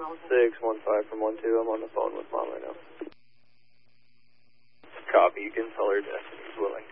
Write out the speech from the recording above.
615 from 12, I'm on the phone with Mom right now. Copy, you can tell her Destiny's willing.